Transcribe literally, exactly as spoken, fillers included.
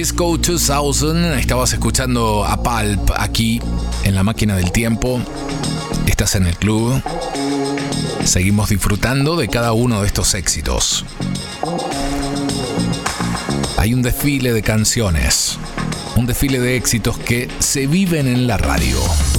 Disco dos mil. Estabas escuchando a Pulp aquí en la máquina del tiempo. Estás en el club. Seguimos disfrutando de cada uno de estos éxitos. Hay un desfile de canciones, un desfile de éxitos que se viven en la radio.